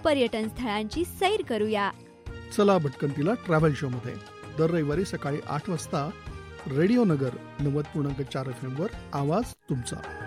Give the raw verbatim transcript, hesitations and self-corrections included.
पर्यटन स्थळांची सैर करूया. चला भटकंतीला ट्रॅव्हल शो मध्ये दर रविवारी सकाळी आठ वाजता रेडिओ नगर नव्वद पूर्णांक चार एफ एम वर आवाज तुमचा.